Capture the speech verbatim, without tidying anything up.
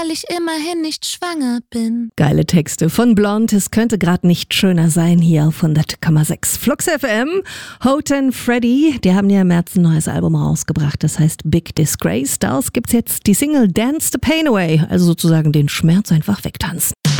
weil ich immerhin nicht schwanger bin. Geile Texte von Blond. Es könnte gerade nicht schöner sein hier auf hundert Komma sechs Flux F M. Houghton Freddy, die haben ja im März ein neues Album rausgebracht, das heißt Big Disgrace. Daraus gibt's jetzt die Single Dance the Pain Away, also sozusagen den Schmerz einfach wegtanzen.